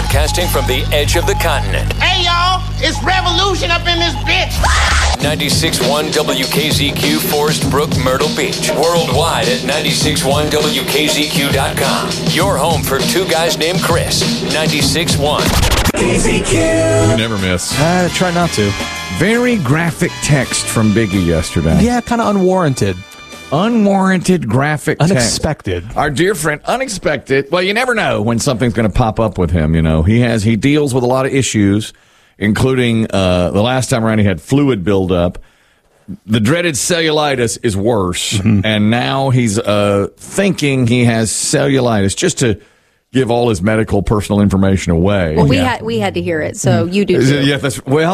Broadcasting from the edge of the continent. Hey, y'all, it's revolution up in this bitch. 96.1 WKZQ, Forest Brook, Myrtle Beach. Worldwide at 96.1WKZQ.com. Your home for two guys named Chris. 96.1 KZQ. You never miss. I try not to. Very graphic text from Biggie yesterday. Yeah, kind of unwarranted. Unwarranted graphic text. Unexpected. Our dear friend, unexpected. Well, you never know when something's going to pop up with him. You know, he deals with a lot of issues, including the last time around he had fluid buildup. The dreaded cellulitis is worse, and now he's thinking he has cellulitis just to give all his medical personal information away. Well, we had to hear it, so you do too. Yeah,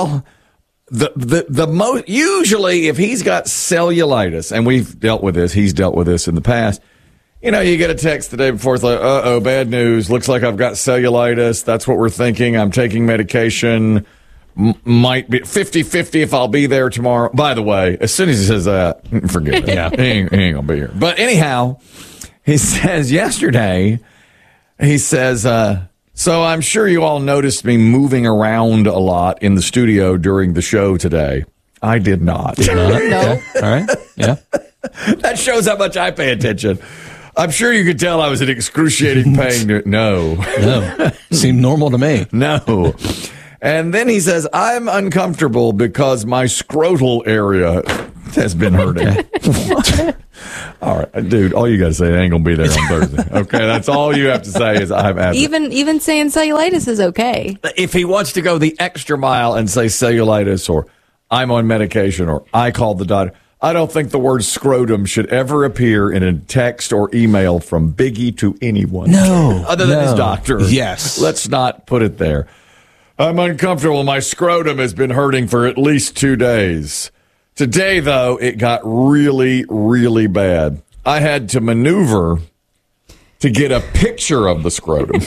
The most usually if he's got cellulitis, and we've dealt with this, he's dealt with this in the past. You know, you get a text the day before, it's like, bad news. Looks like I've got cellulitis. That's what we're thinking. I'm taking medication. Might be 50-50 if I'll be there tomorrow. By the way, as soon as he says that, forget it. Yeah, he ain't gonna be here. But anyhow, he says yesterday, so I'm sure you all noticed me moving around a lot in the studio during the show today. I did not. No. Okay. All right. Yeah. That shows how much I pay attention. I'm sure you could tell I was in excruciating pain. No. Seemed normal to me. No. And then he says, I'm uncomfortable because my scrotal area has been hurting. What? All right, dude, all you got to say, I ain't going to be there on Thursday. Okay, that's all you have to say is I've had Even saying cellulitis is okay. If he wants to go the extra mile and say cellulitis or I'm on medication or I called the doctor, I don't think the word scrotum should ever appear in a text or email from Biggie to anyone. No. Other than his doctor. Yes. Let's not put it there. I'm uncomfortable. My scrotum has been hurting for at least 2 days. Today, though, it got really, really bad. I had to maneuver to get a picture of the scrotum.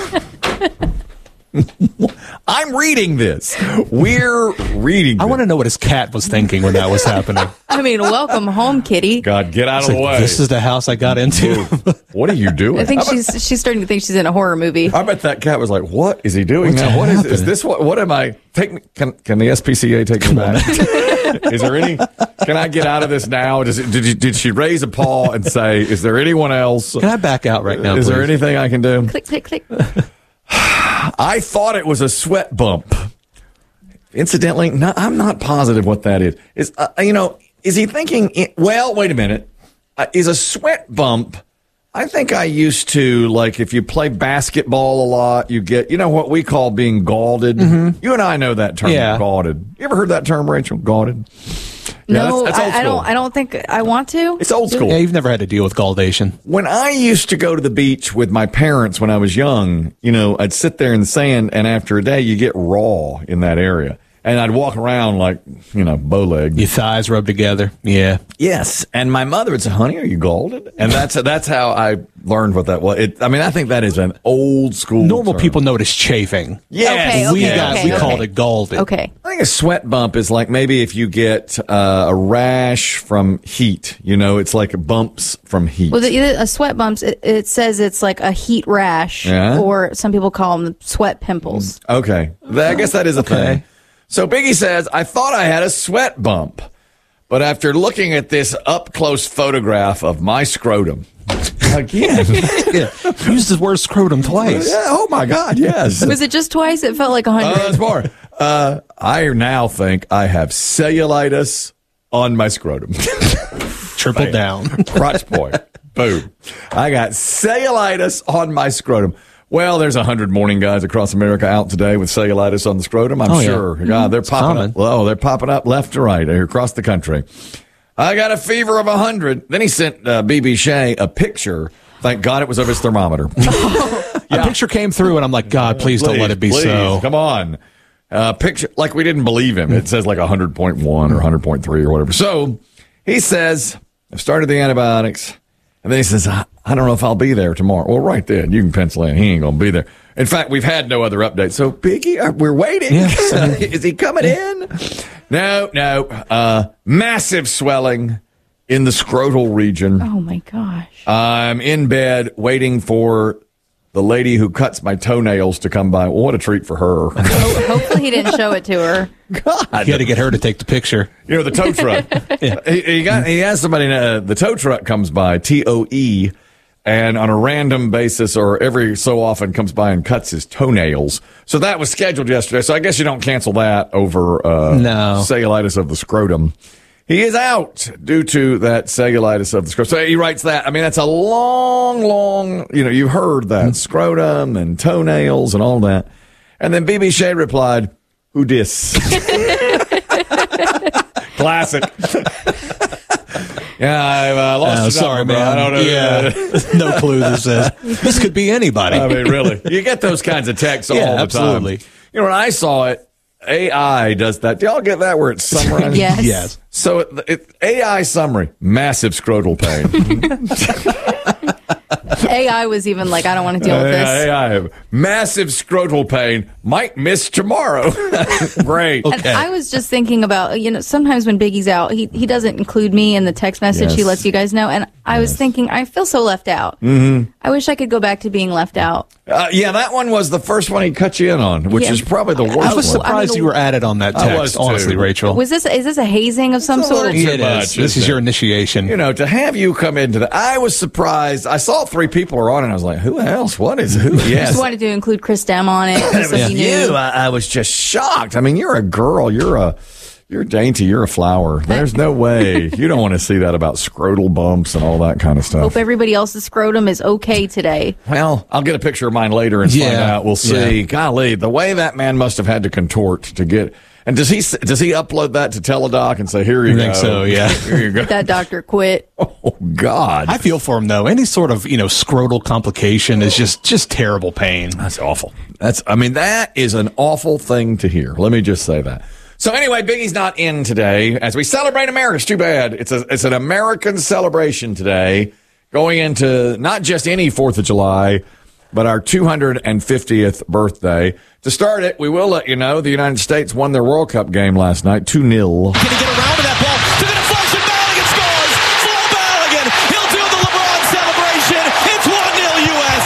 I'm reading this. We're reading I want to know what his cat was thinking when that was happening. I mean, welcome home, kitty. God, get out of the way. This is the house I got into. What are you doing? I think she's starting to think she's in a horror movie. I bet that cat was like, what is he doing now? What is this? What am I? Take me. Can the SPCA take me back? Is there any? Can I get out of this now? Did she raise a paw and say, is there anyone else? Can I back out right now, Is please? there anything I can do? Click, click, click. I thought it was a sweat bump. Incidentally, no, I'm not positive what that is. Is he thinking? Well, wait a minute. Is a sweat bump? I think I used to, like, if you play basketball a lot, you get, what we call being galded. Mm-hmm. You and I know that term, galded. You ever heard that term, Rachel? Galded? No, that's old school. I don't think I want to. It's old school. Yeah, you've never had to deal with galdation. When I used to go to the beach with my parents when I was young, I'd sit there in the sand, and after a day, you get raw in that area. And I'd walk around like, bow leg. Your thighs rub together. Yeah. Yes. And my mother would say, honey, are you galded? And that's how I learned what that was. I think that is an old school Normal term. people know it as chafing. Yes. We called it galded. Okay. I think a sweat bump is like maybe if you get a rash from heat. It's like bumps from heat. Well, a sweat bumps, it says it's like a heat rash, or some people call them sweat pimples. Okay. I guess that is a thing. So Biggie says, I thought I had a sweat bump, but after looking at this up-close photograph of my scrotum, again. Used the word scrotum twice. Yeah, oh, my God, yes. Was it just twice? It felt like 100. That's more. I now think I have cellulitis on my scrotum. Triple down. Crotch point. Boom. I got cellulitis on my scrotum. Well, there's 100 morning guys across America out today with cellulitis on the scrotum. I'm sure. Yeah. God, they're popping up. Oh, they're popping up left to right across the country. I got a fever of 100. Then he sent BB Shea a picture. Thank God it was of his thermometer. A picture came through, and I'm like, God, please don't let it be so. Come on. Picture, like we didn't believe him. It says like 100.1 or 100.3 or whatever. So he says, I've started the antibiotics. And then he says, I don't know if I'll be there tomorrow. Well, right then, you can pencil in. He ain't going to be there. In fact, we've had no other updates. So, Biggie, we're waiting. Yes. Is he coming in? No. Massive swelling in the scrotal region. Oh, my gosh. I'm in bed waiting for the lady who cuts my toenails to come by. Well, what a treat for her. Hopefully he didn't show it to her. God. You had to get her to take the picture. You know, the tow truck. He has somebody, the tow truck comes by, TOE, and on a random basis or every so often comes by and cuts his toenails. So that was scheduled yesterday. So I guess you don't cancel that over cellulitis of the scrotum. He is out due to that cellulitis of the scrotum. So he writes that. I mean, that's a long, you've heard that. Scrotum and toenails and all that. And then BB Shea replied, who dis? Classic. Yeah, I've lost your number, man. I don't know. Yeah. No clue this is. This could be anybody. I mean, really. You get those kinds of texts all the absolutely. time. You know, when I saw it, AI does that. Do y'all get that where it's summarized? Yes. So AI summary, massive scrotal pain. AI was even like, I don't want to deal with this. AI, massive scrotal pain, might miss tomorrow. Great. Okay. And I was just thinking about, sometimes when Biggie's out, he doesn't include me in the text message. He lets you guys know. And I was thinking, I feel so left out. Mm-hmm. I wish I could go back to being left out. That one was the first one he cut you in on, which is probably the worst one. I was surprised you were added on that text, honestly, Rachel. Is this a hazing of some sort? It is. This is your initiation. To have you come into that, I was surprised. I saw 3 people were on it, and I was like, who else? What is who? Yes. Just wanted to include Chris Dem on it. So he knew. I was just shocked. I mean, you're a girl. You're dainty. You're a flower. There's no way. You don't want to see that about scrotal bumps and all that kind of stuff. Hope everybody else's scrotum is okay today. Well, I'll get a picture of mine later and find out. We'll see. Yeah. Golly, the way that man must have had to contort to get. And does he upload that to Teladoc and say, here you go? I think so, yeah. Here you go. That doctor quit. Oh, God. I feel for him, though. Any sort of, scrotal complication is just terrible pain. That's awful. That is an awful thing to hear. Let me just say that. So anyway, Biggie's not in today as we celebrate America. It's too bad. It's an American celebration today, going into not just any 4th of July, but our 250th birthday. To start it, we will let you know the United States won their World Cup game last night, 2-0. Can he get around to that ball? To the deflection, Balogun scores! Flo Balogun, he'll do the LeBron celebration. It's 1-0 U.S.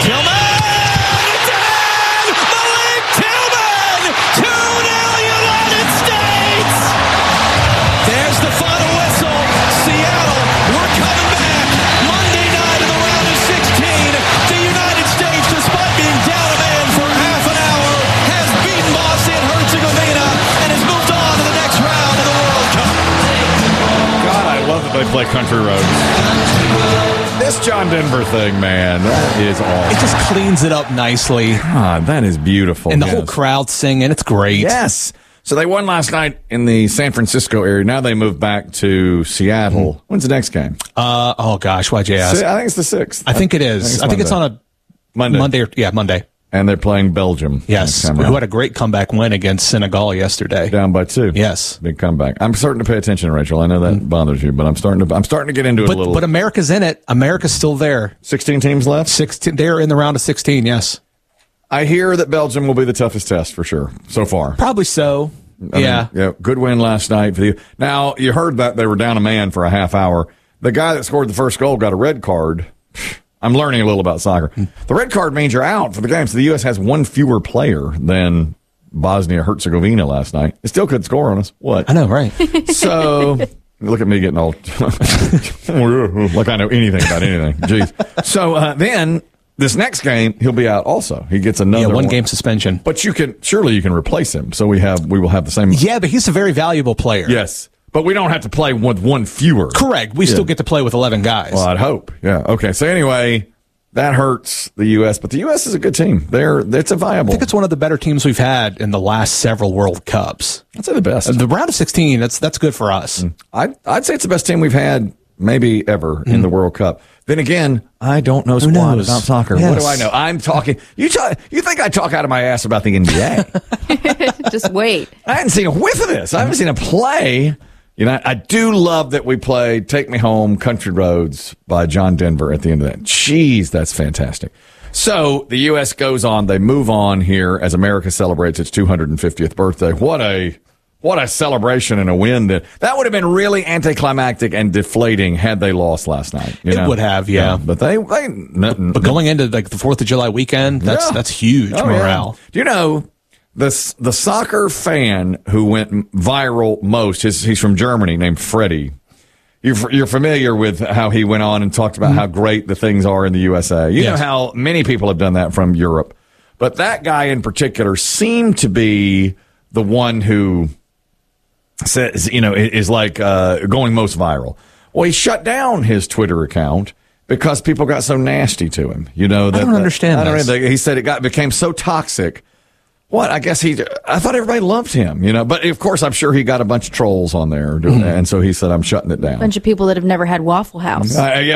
Tillman! Malik Tillman! 2-0 United States! There's the final whistle. Seattle, we're coming back. Monday night in the round of 16. The United States, despite being down a man for half an hour, has beaten Bosnia-Herzegovina and has moved on to the next round of the World Cup. God, I love that they play country roads. This John Denver thing, man, that is awesome. It just cleans it up nicely. God, that is beautiful. And the whole crowd singing. It's great. Yes. So they won last night in the San Francisco area. Now they move back to Seattle. Mm-hmm. When's the next game? Oh, gosh. Why'd you ask? I think it's the 6th. I think it is. I think it's on a Monday. Monday. And they're playing Belgium. Yes. Who had a great comeback win against Senegal yesterday. Down by 2. Yes. Big comeback. I'm starting to pay attention, Rachel. I know that bothers you, but I'm starting to get into it a little. But America's in it. America's still there. 16 teams left? 16. They're in the round of 16, yes. I hear that Belgium will be the toughest test for sure so far. Probably so. I mean, good win last night for you. Now, you heard that they were down a man for a half hour. The guy that scored the first goal got a red card. I'm learning a little about soccer. The red card means you're out for the game. So the U.S. has one fewer player than Bosnia-Herzegovina last night. It still could score on us. What? I know, right? So, look at me getting all like I know anything about anything. Jeez. So then this next game, he'll be out also. He gets another one game suspension. But surely you can replace him. So we will have the same. Yeah, but he's a very valuable player. Yes. But we don't have to play with one fewer. Correct. We still get to play with 11 guys. Well, I'd hope. Yeah. Okay. So anyway, that hurts the U.S., but the U.S. is a good team. It's a viable. I think it's one of the better teams we've had in the last several World Cups. I'd say the best. The round of 16, that's good for us. I'd say it's the best team we've had maybe ever in the World Cup. Then again, I don't know squat about soccer. Yes. What do I know? I'm talking. You think I talk out of my ass about the NBA? Just wait. I haven't seen a whiff of this. I haven't seen a play. I do love that we play Take Me Home, Country Roads by John Denver at the end of that. Jeez, that's fantastic. So the U.S. goes on. They move on here as America celebrates its 250th birthday. What a What a celebration and a win. That would have been really anticlimactic and deflating had they lost last night. It would have, yeah. But but going into like the 4th of July weekend, that's huge morale. Yeah. Do you know the soccer fan who went viral most? He's from Germany, named Freddie. You're familiar with how he went on and talked about how great the things are in the USA. You know how many people have done that from Europe. But that guy in particular seemed to be the one who says, is like going most viral. Well, he shut down his Twitter account because people got so nasty to him. I don't understand this. He said it became so toxic. What? I guess I thought everybody loved him, but of course I'm sure he got a bunch of trolls on there doing that. And so he said, I'm shutting it down. A bunch of people that have never had Waffle House.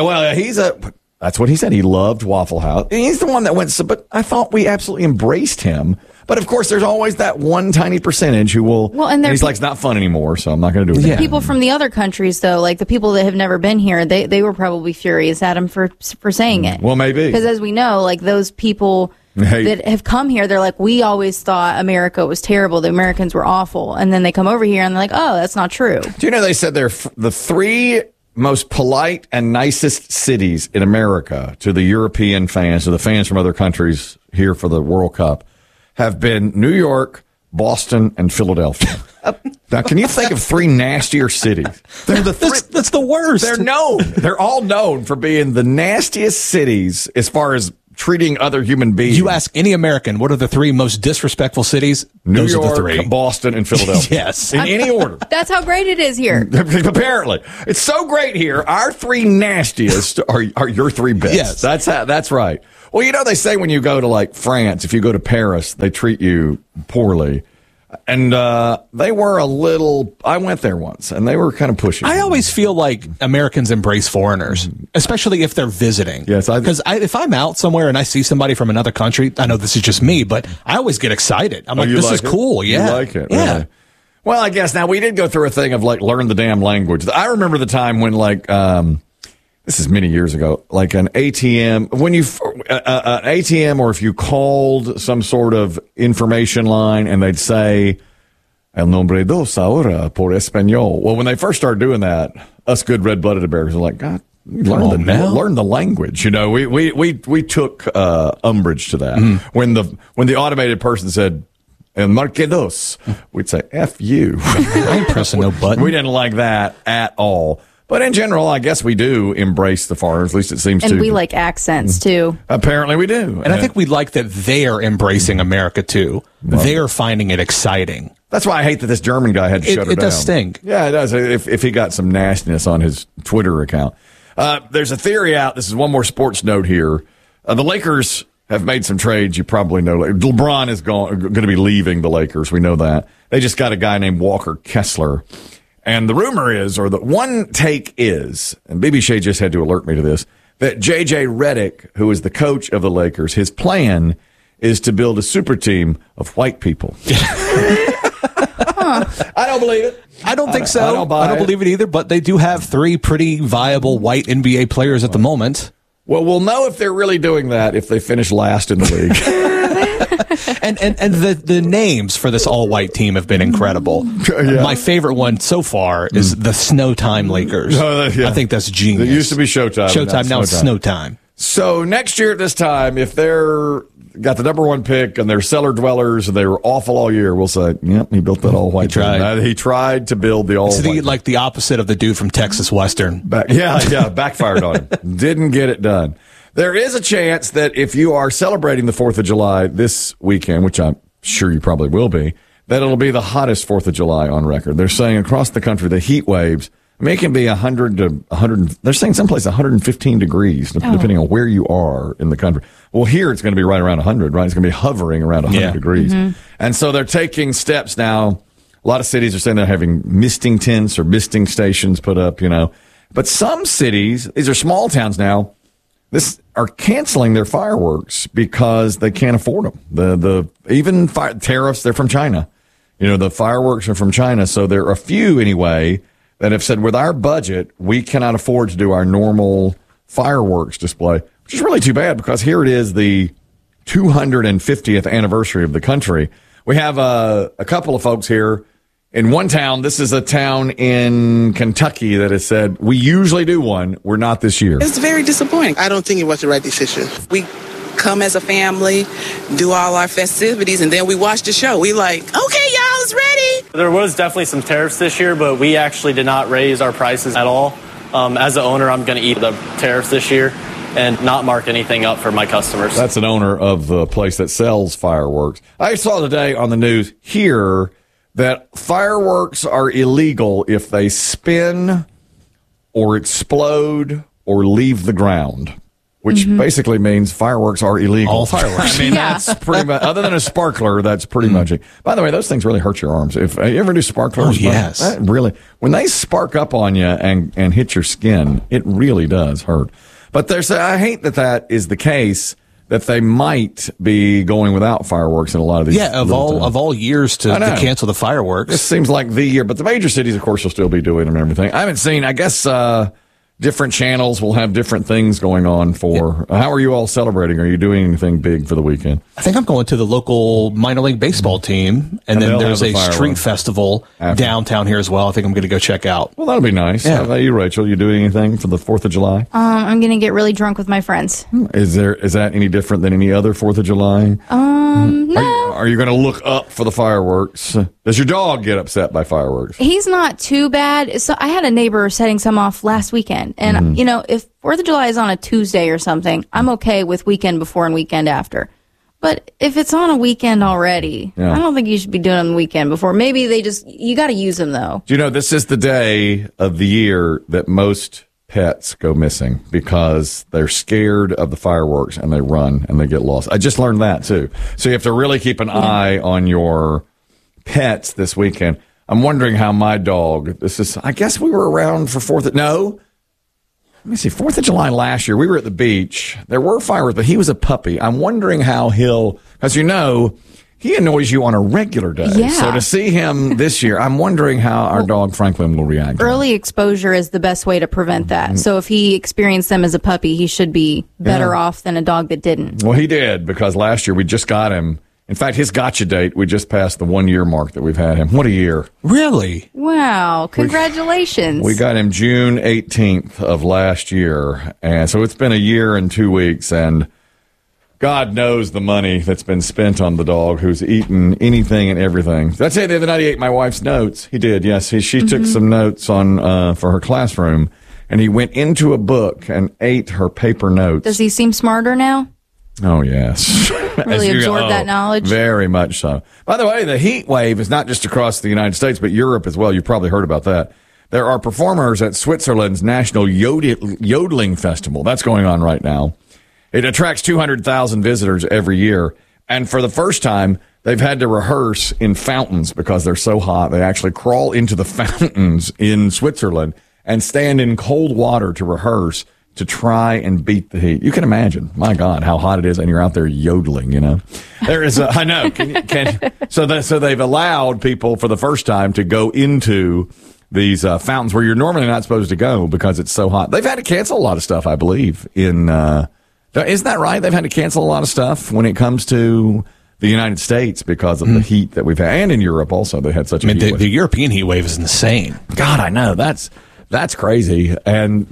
That's what he said. He loved Waffle House. He's the one that went, but I thought we absolutely embraced him. But of course, there's always that one tiny percentage who will. Well, and he's like, it's not fun anymore, so I'm not going to do it. The people from the other countries, though, like the people that have never been here, they were probably furious at him for saying it. Well, maybe. Because as we know, like those people that have come here, they're like, we always thought America was terrible. The Americans were awful. And then they come over here and they're like, oh, that's not true. Do you know they said they're the 3 most polite and nicest cities in America to the European fans, to the fans from other countries here for the World Cup, have been New York, Boston, and Philadelphia. Now, can you think of 3 nastier cities? They're the 3. That's the worst. They're known. They're all known for being the nastiest cities as far as treating other human beings. You ask any American, what are the 3 most disrespectful cities? New Those York, are the 3. Boston, and Philadelphia. Yes. In any order. That's how great it is here. Apparently. It's so great here. Our 3 nastiest are your 3 best. Yes. That's right. Well, they say when you go to like France, if you go to Paris, they treat you poorly. And they were I went there once, and they were kind of pushing. I always feel like Americans embrace foreigners, especially if they're visiting. Yes, because if I'm out somewhere and I see somebody from another country, I know this is just me, but I always get excited. I'm like, this is cool. Yeah. You like it. Yeah. Really? Well, I guess now we did go through a thing of like learn the damn language. I remember the time when like, this is many years ago, like an ATM, when an ATM, or if you called some sort of information line and they'd say, El nombre dos ahora por español. Well, when they first started doing that, us good red-blooded Americans were like, God, learn the language. We took umbrage to that. When the automated person said, El marque dos, we'd say, F you. I ain't pressing no button. We didn't like that at all. But in general, I guess we do embrace the foreigners. At least it seems to. And we like accents, too. Apparently we do. And I think we like that they're embracing America, too. They're finding it exciting. That's why I hate that this German guy had to shut her down. It does stink. Yeah, it does. If he got some nastiness on his Twitter account. There's a theory out. This is one more sports note here. The Lakers have made some trades. You probably know. LeBron is going to be leaving the Lakers. We know that. They just got a guy named Walker Kessler. And the rumor is, or the one take is, and BB Shea just had to alert me to this, that J.J. Redick, who is the coach of the Lakers, his plan is to build a super team of white people. I don't believe it. I don't think so. I don't believe it either, but they do have 3 pretty viable white NBA players at the moment. Well, we'll know if they're really doing that if they finish last in the league. And the names for this all-white team have been incredible. Yeah. My favorite one so far is the Snowtime Lakers. I think that's genius. It used to be Showtime. Now it's Snowtime. So next year at this time, if they're got the number 1 pick and they're cellar dwellers and they were awful all year, we'll say, yep, he built that all-white team. He tried to build the all-white team. Like the opposite of the dude from Texas Western. Backfired on him. Didn't get it done. There is a chance that if you are celebrating the 4th of July this weekend, which I'm sure you probably will be, that it'll be the hottest 4th of July on record. They're saying across the country, the heat waves, it can be 100 to 100. They're saying someplace 115 degrees, depending on where you are in the country. Well, here it's going to be right around 100, right? It's going to be hovering around 100 degrees. Mm-hmm. And so they're taking steps now. A lot of cities are saying they're having misting tents or misting stations put up, But some cities, these are small towns now, are canceling their fireworks because they can't afford them. Even tariffs, they're from China. The fireworks are from China. So there are a few anyway that have said with our budget, we cannot afford to do our normal fireworks display, which is really too bad because here it is, the 250th anniversary of the country. We have a couple of folks here in one town, this is a town in Kentucky that has said, we usually do one. We're not this year. It's very disappointing. I don't think it was the right decision. We come as a family, do all our festivities, and then we watch the show. We like, okay, y'all, it's ready. There was definitely some tariffs this year, but we actually did not raise our prices at all. As an owner, I'm going to eat the tariffs this year and not mark anything up for my customers. That's an owner of the place that sells fireworks. I saw today on the news here that fireworks are illegal if they spin or explode or leave the ground, which basically means fireworks are illegal. All fireworks. I mean, that's pretty much, other than a sparkler, that's pretty much it. By the way, those things really hurt your arms. If you ever do sparklers, yes. That really, when they spark up on you and hit your skin, it really does hurt. But I hate that is the case, that they might be going without fireworks in a lot of these. Yeah, of all years to cancel the fireworks. This seems like the year, but the major cities, of course, will still be doing them and everything. I haven't seen, I guess, different channels will have different things going on for. Yeah. How are you all celebrating? Are you doing anything big for the weekend? I think I'm going to the local minor league baseball team, and then there's a street festival downtown here as well. I think I'm going to go check out. Well, that'll be nice. Yeah. How about you, Rachel? You doing anything for the 4th of July? I'm going to get really drunk with my friends. Is that any different than any other 4th of July? No. Are you going to look up for the fireworks? Does your dog get upset by fireworks? He's not too bad. So I had a neighbor setting some off last weekend. And, if 4th of July is on a Tuesday or something, I'm okay with weekend before and weekend after. But if it's on a weekend already, I don't think you should be doing it on the weekend before. Maybe you got to use them, though. Do you know, this is the day of the year that most pets go missing because they're scared of the fireworks and they run and they get lost. I just learned that too. So you have to really keep an eye on your pets this weekend. I'm wondering how my dog, I guess we were around for 4th of July last year. We were at the beach. There were fireworks, but he was a puppy. I'm wondering how because he annoys you on a regular day. Yeah. So to see him this year, I'm wondering how our dog Franklin will react. Early exposure is the best way to prevent that. So if he experienced them as a puppy, he should be better off than a dog that didn't. Well, he did, because last year we just got him. In fact, his gotcha date, we just passed the 1-year mark that we've had him. What a year. Really? Wow. Congratulations. We got him June 18th of last year. And so it's been a year and 2 weeks, and God knows the money that's been spent on the dog, who's eaten anything and everything. Did I tell you the other night he ate my wife's notes? He did, yes. She took some notes on for her classroom, and he went into a book and ate her paper notes. Does he seem smarter now? Oh, yes. Really absorbed that knowledge? Very much so. By the way, the heat wave is not just across the United States, but Europe as well. You've probably heard about that. There are performers at Switzerland's National Yodeling Festival. That's going on right now. It attracts 200,000 visitors every year. And for the first time, they've had to rehearse in fountains because they're so hot. They actually crawl into the fountains in Switzerland and stand in cold water to rehearse to try and beat the heat. You can imagine, my God, how hot it is, and you're out there yodeling, There is I know. So they've allowed people for the first time to go into these fountains where you're normally not supposed to go because it's so hot. They've had to cancel a lot of stuff, I believe, isn't that right? They've had to cancel a lot of stuff when it comes to the United States because of the heat that we've had. And in Europe also, they had such a heat wave. The European heat wave is insane. God, I know. That's crazy. And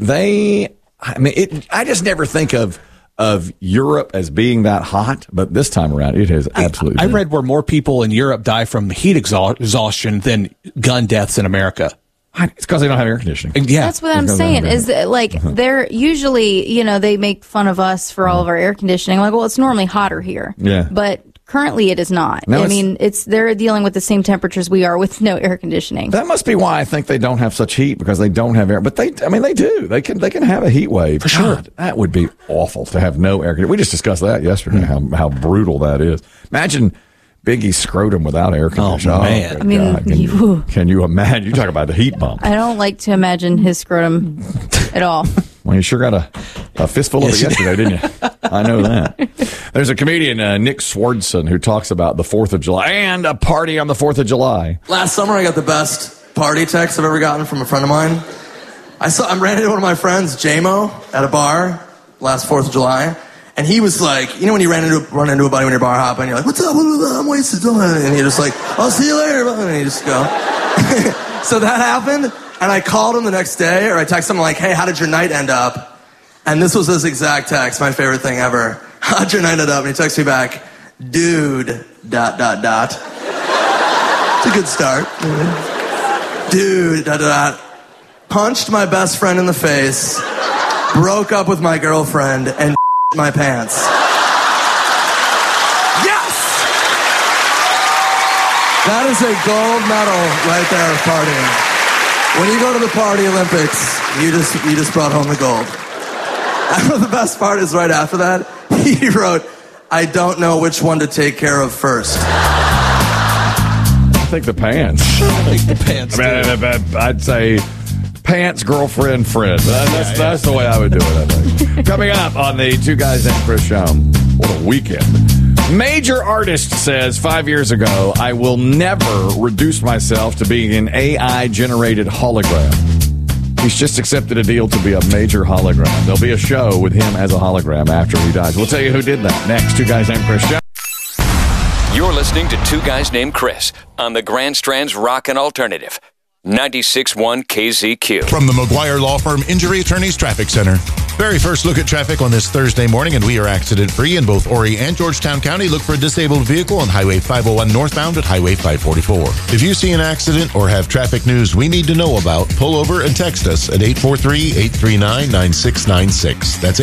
I just never think of Europe as being that hot, but this time around, it has absolutely I been. read where more people in Europe die from heat exhaustion than gun deaths in America. It's because they don't have air conditioning. Yeah. That's what I'm saying, is that, they're usually, they make fun of us for all of our air conditioning. Like, well, it's normally hotter here. Yeah. But currently it is not. No, they're dealing with the same temperatures we are with no air conditioning. That must be why I think they don't have such heat, because they don't have air. But they do. They can have a heat wave. For sure. God, that would be awful to have no air conditioning. We just discussed that yesterday, how brutal that is. Imagine Biggie's scrotum without air conditioning. Oh, man. Can you imagine? You talk about the heat bump. I don't like to imagine his scrotum at all. Well, you sure got a fistful of it yesterday, didn't you? I know that. There's a comedian, Nick Swardson, who talks about the 4th of July and a party on the 4th of July. Last summer, I got the best party text I've ever gotten from a friend of mine. I ran into one of my friends, J-Mo, at a bar last 4th of July, And he was like, you know when you run into a buddy when you're bar hopping, you're like, what's up? I'm wasted. And you're just like, I'll see you later. And you just go. So that happened. And I called him the next day, or I texted him like, hey, how did your night end up? And this was his exact text, my favorite thing ever. How'd your night end up? And he texted me back, dude, ... It's a good start. Dude, ... Punched my best friend in the face, broke up with my girlfriend, and my pants. Yes! That is a gold medal right there of partying. When you go to the Party Olympics, you just brought home the gold. I know the best part is right after that, he wrote, I don't know which one to take care of first. I think the pants. I'd say pants, girlfriend, friend. That's the way I would do it, I think. Coming up on the Two Guys Named Chris show. What a weekend. Major artist says 5 years ago, I will never reduce myself to being an AI-generated hologram. He's just accepted a deal to be a major hologram. There'll be a show with him as a hologram after he dies. We'll tell you who did that next. Two Guys Named Chris show. You're listening to Two Guys Named Chris on the Grand Strand's Rockin' Alternative. 96.1 KZQ. From the McGuire Law Firm Injury Attorneys Traffic Center. Very first look at traffic on this Thursday morning, and we are accident-free in both Horry and Georgetown County. Look for a disabled vehicle on Highway 501 northbound at Highway 544. If you see an accident or have traffic news we need to know about, pull over and text us at 843-839-9696. That's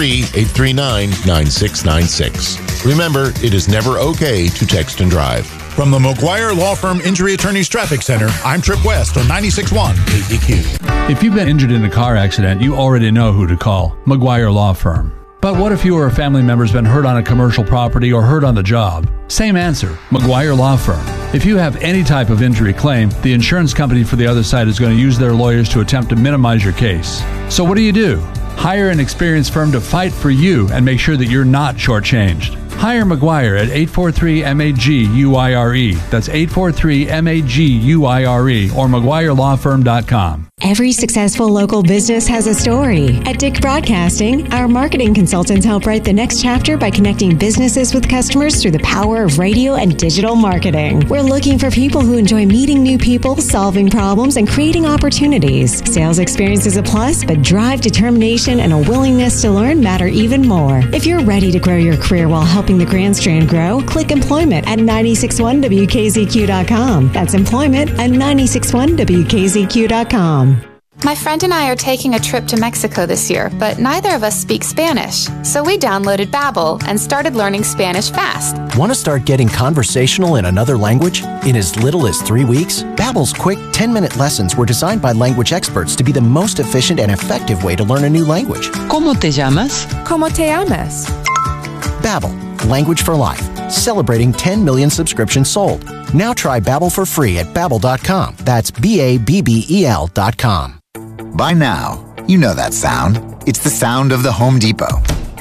843-839-9696. Remember, it is never okay to text and drive. From the McGuire Law Firm Injury Attorneys Traffic Center, I'm Trip West on 96.1 KZQ. If you've been injured in a car accident, you already know who to call, McGuire Law Firm. But what if you or a family member's been hurt on a commercial property or hurt on the job? Same answer, McGuire Law Firm. If you have any type of injury claim, the insurance company for the other side is going to use their lawyers to attempt to minimize your case. So what do? Hire an experienced firm to fight for you and make sure that you're not shortchanged. Hire McGuire at 843-MAG-UIRE. That's 843-MAG-UIRE or McGuireLawFirm.com. Every successful local business has a story. At Dick Broadcasting, our marketing consultants help write the next chapter by connecting businesses with customers through the power of radio and digital marketing. We're looking for people who enjoy meeting new people, solving problems, and creating opportunities. Sales experience is a plus, but drive, determination, and a willingness to learn matter even more. If you're ready to grow your career while helping the Grand Strand grow, click employment at 961WKZQ.com. That's employment at 961WKZQ.com. My friend and I are taking a trip to Mexico this year, but neither of us speak Spanish. So we downloaded Babbel and started learning Spanish fast. Want to start getting conversational in another language? In as little as 3 weeks, Babbel's quick 10-minute lessons were designed by language experts to be the most efficient and effective way to learn a new language. ¿Cómo te llamas? ¿Cómo te llamas? Babbel, language for life. Celebrating 10 million subscriptions sold. Now try Babbel for free at Babbel.com. That's BABBEL.com. By now, you know that sound. It's the sound of the Home Depot.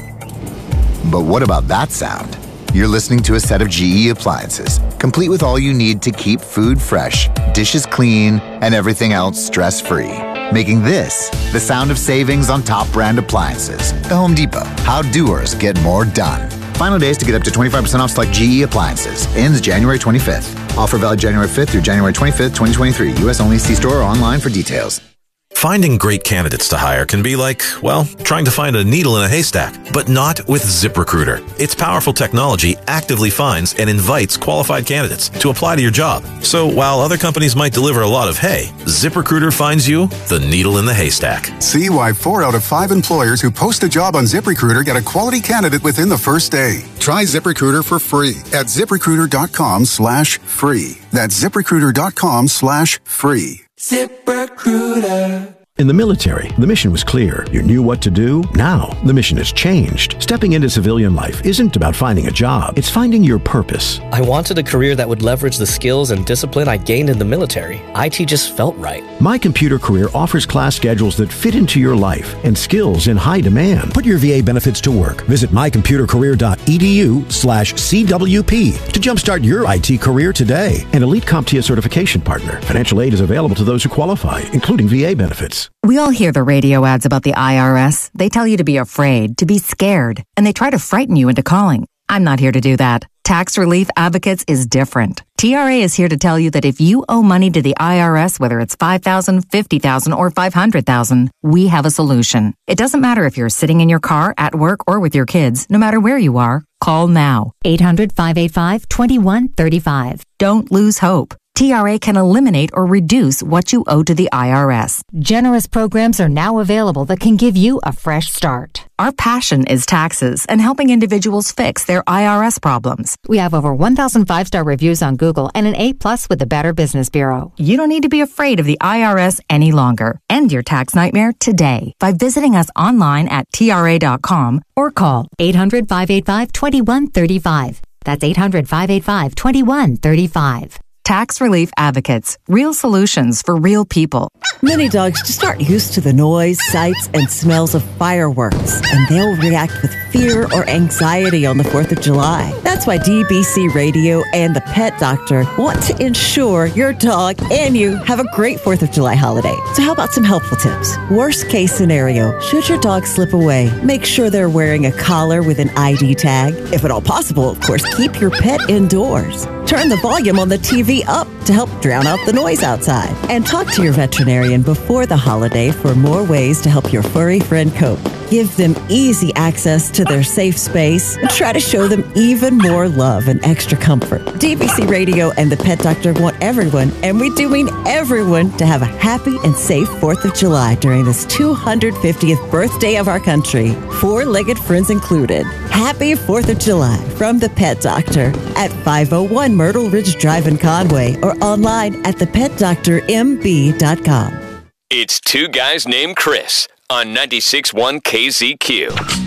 But what about that sound? You're listening to a set of GE appliances, complete with all you need to keep food fresh, dishes clean, and everything else stress-free. Making this the sound of savings on top brand appliances. The Home Depot. How doers get more done. Final days to get up to 25% off select GE appliances. Ends January 25th. Offer valid January 5th through January 25th, 2023. U.S. only. See store or online for details. Finding great candidates to hire can be like, well, trying to find a needle in a haystack, but not with ZipRecruiter. Its powerful technology actively finds and invites qualified candidates to apply to your job. So while other companies might deliver a lot of hay, ZipRecruiter finds you the needle in the haystack. See why 4 out of 5 employers who post a job on ZipRecruiter get a quality candidate within the first day. Try ZipRecruiter for free at ZipRecruiter.com/free. That's ZipRecruiter.com/free. ZipRecruiter. In the military, the mission was clear. You knew what to do. Now, the mission has changed. Stepping into civilian life isn't about finding a job. It's finding your purpose. I wanted a career that would leverage the skills and discipline I gained in the military. IT just felt right. My Computer Career offers class schedules that fit into your life and skills in high demand. Put your VA benefits to work. Visit mycomputercareer.edu/CWP to jumpstart your IT career today. An elite CompTIA certification partner. Financial aid is available to those who qualify, including VA benefits. taxes. We all hear the radio ads about the IRS. They tell you to be afraid, to be scared, and they try to frighten you into calling. I'm not here to do that. Tax Relief Advocates is different. TRA is here to tell you that if you owe money to the IRS, whether it's $5,000, $50,000, or $500,000, we have a solution. It doesn't matter if you're sitting in your car, at work, or with your kids. No matter where you are, call now. 800-585-2135. Don't lose hope. TRA can eliminate or reduce what you owe to the IRS. Generous programs are now available that can give you a fresh start. Our passion is taxes and helping individuals fix their IRS problems. We have over 1,000 5-star reviews on Google and an A+ with the Better Business Bureau. You don't need to be afraid of the IRS any longer. End your tax nightmare today by visiting us online at TRA.com or call 800-585-2135. That's 800-585-2135. Tax Relief Advocates. Real solutions for real people. Many dogs just aren't used to the noise, sights, and smells of fireworks, and they'll react with fear or anxiety on the 4th of July. That's why DBC Radio and the Pet Doctor want to ensure your dog and you have a great 4th of July holiday. So how about some helpful tips? Worst case scenario, should your dog slip away, make sure they're wearing a collar with an ID tag. If at all possible, of course, keep your pet indoors. Turn the volume on the TV up to help drown out the noise outside. And talk to your veterinarian before the holiday for more ways to help your furry friend cope. Give them easy access to their safe space and try to show them even more love and extra comfort. DBC Radio and the Pet Doctor want everyone, and we do mean everyone, to have a happy and safe 4th of July during this 250th birthday of our country. Four-legged friends included. Happy 4th of July from the Pet Doctor at 501 Myrtle Ridge Drive in Conway or online at thepetdoctormb.com. It's Two Guys Named Chris on 96.1 KZQ.